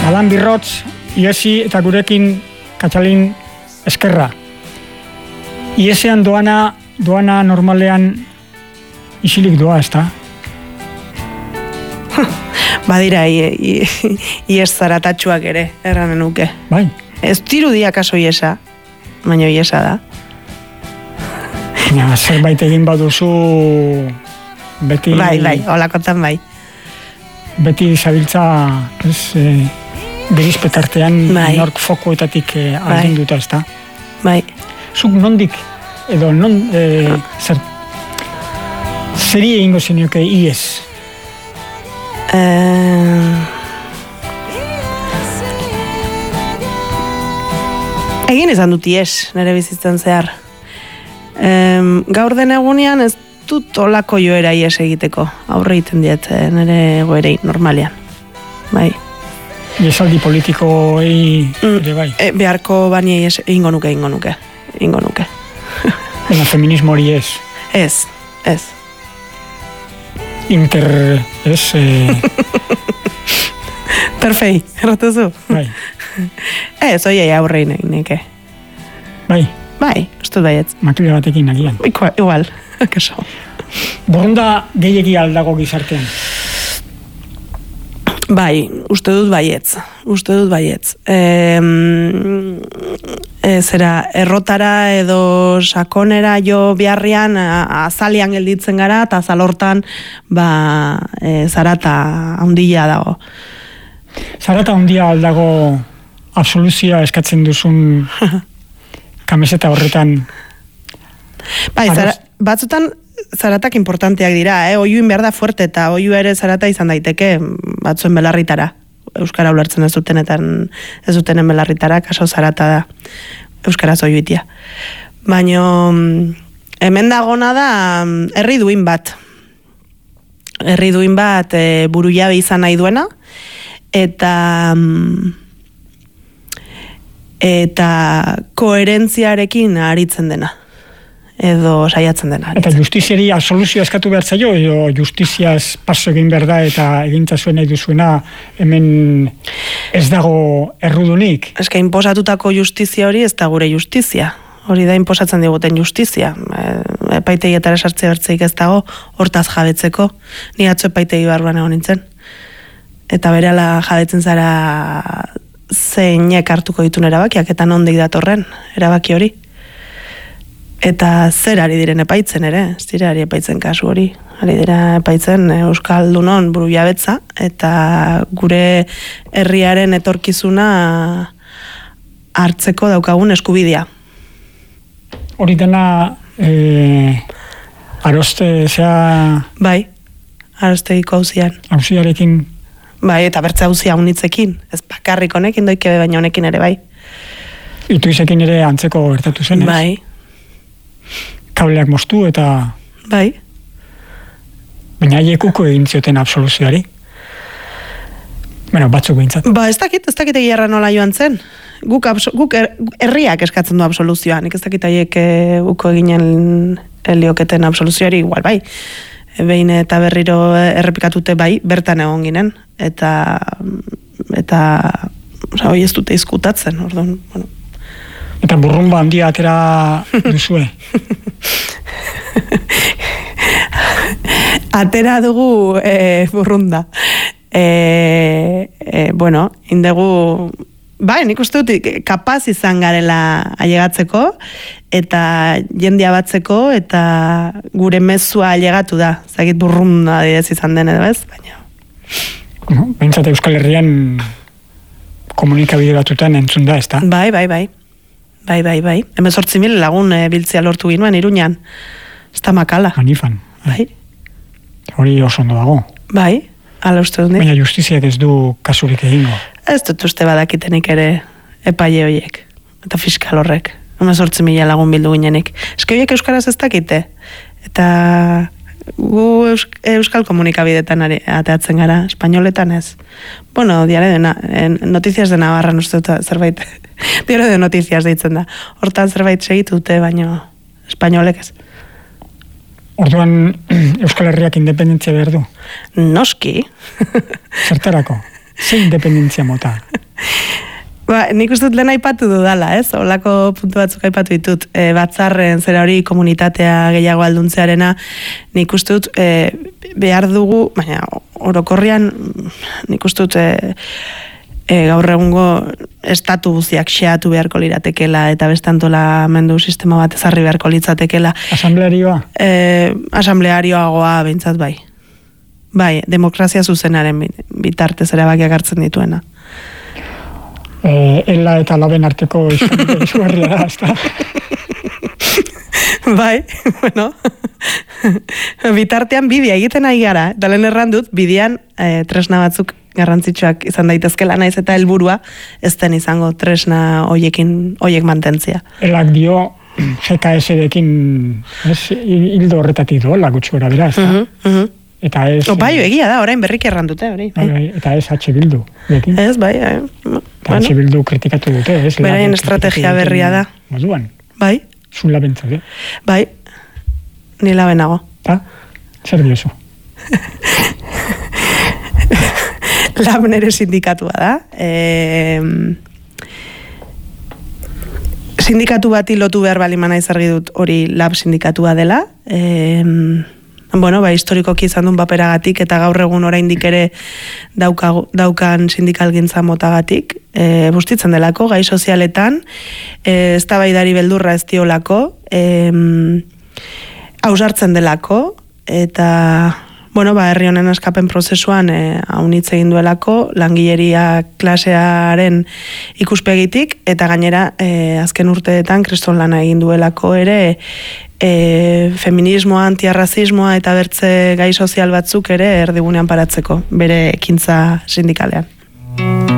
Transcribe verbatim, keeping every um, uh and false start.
Alan Birrotz, Iesi eta gurekin Katxalin Eskerra. Iesean doana, doana normalean isilik doa, ez da? Badira, ies zaratatxuak ere, erranen nuke. Bai. Ez dirudia kaso iesa, baina iesa da. Ja, zerbait egin baduzu beti... Bai, bai, holakotan bai. Beti zabiltza, ez, e, gerizpetartean bai. Nork fokuetatik e, aginduta, ez da? Bai. Zuk nondik, edo non, e, zer, zeri egingo zenioke ies? Uh, egin izan dut ies, nire bizitzen zehar. Um, gaur den egunean ez dut olako joera ies egiteko. Aurre egiten diet, nire goerei, normalian. Bai. Iesaldi politikoei ere bai? E, beharko bani ies egingo nuke, egingo nuke. Egingo nuke. Baina feminismo hori ez? Ez, ez. Inter, ez... E... Perfei, erratuzu? Bai. Ez, oiei aurrei neke. Bai? Bai, uste baietz. Makila batekin nagian. Igual, igual, kaso. Borronda gehiegi aldago gizartean? Bai, uste dut baietz. Uste dut baietz. E, e, zera, errotara edo sakonera jo biharrian azalian gelditzen gara, eta azalortan ba, e, zarata handia dago. Zarata handia aldago absoluzioa eskatzen duzun kamiseta horretan? Bai, zara, batzutan zaratak importanteak dira, eh? Oiuin behar da fuerte eta oiu ere zarata izan daiteke batzuen belarritara. Euskara ulertzen ez dutenetan, ez dutenen belarritara, kaso zarata da. Euskaraz oiuitia. Baina hemen dagona da herri duin bat. Herri duin bat e, buru jabe izan nahi duena, eta eta koherentziarekin aritzen dena. Edo saiatzen dena. Eta justiziari absoluzioa eskatu behar zaio, edo justiziaz paso egin behar da eta egintza zuen nahi duzuena hemen ez dago errudunik? Ez que inposatutako justizia hori ez da gure justizia. Hori da inposatzen diguten justizia. Epaitegietara sartze bertzeik ez dago, hortaz jabetzeko. Ni atzo epaitegi barruan egon nintzen. Eta berehala jabetzen zara zeinek hartuko ditun erabakiak, eta nondik datorren erabaki hori. Eta zer ari diren epaitzen ere, ez dira ari epaitzen kasu hori. Ari dira epaitzen Euskaldunon buru jabetza, eta gure herriaren etorkizuna hartzeko daukagun eskubidea. Hori dena e, aroste, zea... Bai, arostegiko hauzian. Hauziarekin... Bai, eta bertze hauzia unitzekin. Ez bakarrik honekin doikebe, baina honekin ere bai. Ituizekin ere antzeko gertatu zen, ez? Bai. Kableak moztu eta... Bai. Baina haiek uko egin zioten absoluzioari. Bueno, batzuk behintzat. Ba, ez dakit, ez dakit egiarra nola joan zen. Guk, abso, guk er, herriak eskatzen du absoluzioa. Nik ez dakit haiek e, uko eginen helioketen absoluzioari, igual bai. Behin eta berriro errepikatute bai, bertan egon ginen. Eta... Eta... Osa, hoi ez dute izkutatzen, orduan, bueno. Eta burrumba handia atera duzue? Atera dugu e, burrunda. E, e, bueno, indegu... Bai, nik uste dut kapaz izan garela ailegatzeko, eta jendia batzeko, eta gure mezua ailegatu da. Zagit burrunda adidez izan den edo ez, baina... No, behintzat Euskal Herrian komunikabide batutan entzun da, ez da? Bai, bai, bai. Bai, bai, bai. Hemen zortzi mil lagun e, biltzea lortu ginoen, Iruñan. Ez da makala. Manifan. Bai. Hori oso ondo dago. Bai, ala uste dut. Baina justiziak ez du kasurik egingo. Ez dut uste badakitenik ere epaile horiek. Eta fiskal horrek. Hemen zortzi mila lagun bildu ginenik. Eske horiek euskaraz ez dakite. Eta gu eusk, euskal komunikabidetan ari, ateatzen gara, espainoletan ez. Bueno, diario de, na, notizias de Navarra uste dut zerbait. Diario de notizias deitzen da. Hortan zerbait segitute, baino espainolek ez. Orduan Euskal Herriak independentzia behar du? Noski. Zertarako? Ze independentzia mota? Ba, nik uste dut lehen aipatu dudala, ez? Olako puntu batzuk aipatu ditut. E, batzarren, zera hori, komunitatea gehiago alduntzearena, nik uste dut e, behar dugu, baina orokorrian, nik uste dut e, e, gaur egungo estatu guztiak xeatu beharko liratekela eta bestantola mendu sistema bat ezarri beharko litzatekela. Asamblearioa? E, asamblearioagoa behintzat bai. Bai, demokrazia zuzenaren bitartez erabakiak hartzen dituena. Eh, ela eta laben arteko izugarria da, ezta? Bai, bueno, bitartean bidea egiten ari gara, eta lehen erran dut, bidean eh, tresna batzuk garrantzitsuak izan daitezkela naiz eta helburua ez den izango tresna hoiekin, hoiek mantentzia. Elak dio G K S-ekin hildo horretatik doela gutxi gora bera, ezta? Uh -huh, uh -huh. Eta ez... O, bai, egia da, orain berrik erran dute, hori. Bai, bai, eta ez H Bildu. Bekin. Ez, bai, eh, bueno. H Bildu kritikatu dute, ez? Beraien estrategia berria da. Moduan. Bai. Zun labentzak, eh? Bai, ni labenago. Ta? Zer diozu? Lab nere sindikatua da. E, sindikatu bati lotu behar balimana izargi dut hori lab sindikatua dela. E, bueno, ba, historikoki izan duen paperagatik eta gaur egun oraindik ere dauka, daukan sindikalgintza motagatik. E, bustitzen delako, gai sozialetan, e, eztabaidari beldurra ez diolako, e, ausartzen delako, eta... Bueno, ba, herri honen askapen prozesuan e, haunitz egin duelako, langileria klasearen ikuspegitik, eta gainera e, azken urteetan kriston lana egin duelako ere e, feminismoa, antiarrazismoa eta bertze gai sozial batzuk ere erdigunean paratzeko, bere ekintza sindikalean.